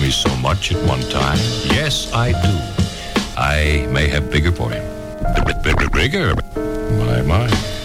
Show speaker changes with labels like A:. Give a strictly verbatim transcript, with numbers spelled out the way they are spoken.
A: me so much at one time. Yes, I do. I may have bigger for him. Bigger? My, my.